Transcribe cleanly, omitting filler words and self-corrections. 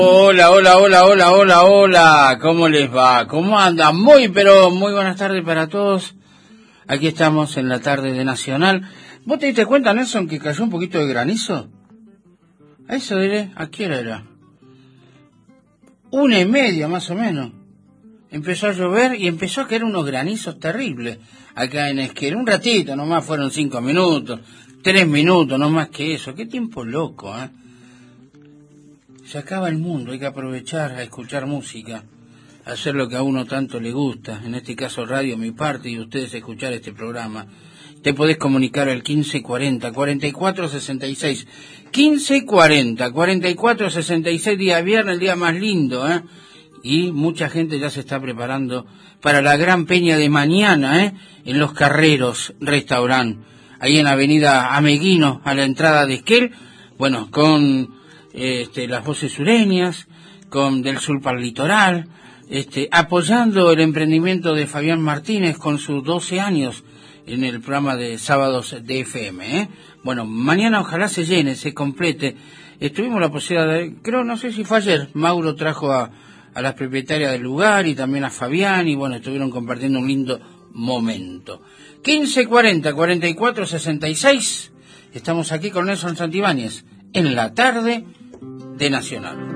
Hola, hola, hola, hola, hola, hola, ¿cómo les va? ¿Cómo andan? Muy buenas tardes para todos. Aquí estamos en la tarde de Nacional. ¿Vos te diste cuenta, Nelson, que cayó un poquito de granizo? ¿A eso diré? ¿A qué hora era? 1:30 más o menos. Empezó a llover y empezó a caer unos granizos terribles acá en Esquel. Un ratito, nomás fueron 5 minutos, 3 minutos, no más que eso. Qué tiempo loco, ¿eh? Se acaba el mundo, hay que aprovechar a escuchar música, hacer lo que a uno tanto le gusta, en este caso Radio Mi Parte, y ustedes escuchar este programa. Te podés comunicar al 1540-4466, 1540-4466, día viernes, el día más lindo, ¿eh? Y mucha gente ya se está preparando para la gran peña de mañana, ¿eh? En Los Carreros Restaurant, ahí en Avenida Ameguino, a la entrada de Esquel, bueno, con las voces sureñas, con Del Sur para el Litoral, apoyando el emprendimiento de Fabián Martínez con sus 12 años en el programa de sábados de FM, ¿eh? Bueno, mañana ojalá se llene, se complete. Tuvimos la posibilidad de, creo, no sé si fue ayer, Mauro trajo a las propietarias del lugar y también a Fabián, y bueno, estuvieron compartiendo un lindo momento. 1540-4466, estamos aquí con Nelson Santibáñez, en la tarde de Nacional.